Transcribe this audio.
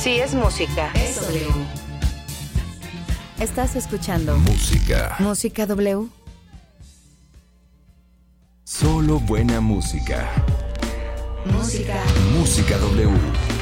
Sí, es música. Es W. Estás escuchando Música. Música W. Solo buena música. Música. Música W.